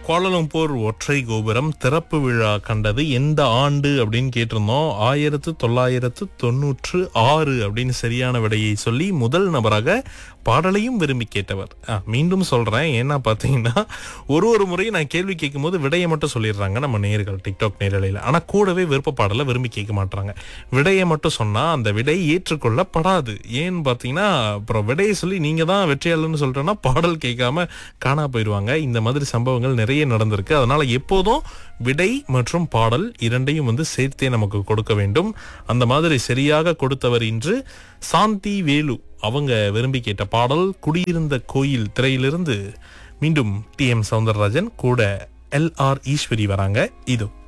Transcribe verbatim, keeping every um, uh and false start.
Kuala Lumpur ஒற்றை கோபுரம் திறப்பு விழா கண்டது எந்த ஆண்டு அப்படின்னு கேட்டிருந்தோம். ஆயிரத்து தொள்ளாயிரத்து தொன்னூற்று ஆறு அப்படின்னு சரியான விடையை சொல்லி முதல் நபராக பாடலையும் விரும்பி கேட்டவர். ஆ, மீண்டும் சொல்றேன், ஏன்னா பாத்தீங்கன்னா ஒரு ஒரு முறையும் நான் கேள்வி கேட்கும் போது விடையை மட்டும் சொல்லிடுறாங்க நம்ம நேயர்கள் டிக்டாக் நேரலையில். ஆனா கூடவே விருப்ப பாடலை விரும்பி கேட்க மாட்டாங்க. விடையை மட்டும் சொன்னா அந்த விடை ஏற்றுக்கொள்ளப்படாது. ஏன்னு பாத்தீங்கன்னா அப்புறம் விடையை சொல்லி நீங்க தான் வெற்றியாளர்னு சொல்றேன்னா பாடல் கேட்காம காணா போயிடுவாங்க. இந்த மாதிரி சம்பவங்கள் நிறைய நடந்திருக்கு. அதனால எப்போதும் விடை மற்றும் பாடல் இரண்டையும் வந்து சேர்த்தே நமக்கு கொடுக்க வேண்டும். அந்த மாதிரி சரியாக கொடுத்தவர் இன்று சாந்தி வேலு. அவங்க விரும்பி கேட்ட பாடல் குடியிருந்த கோயில் திரையிலிருந்து. மீண்டும் டி எம் சௌந்தரராஜன் கூட எல் ஆர் ஈஸ்வரி வராங்க. இது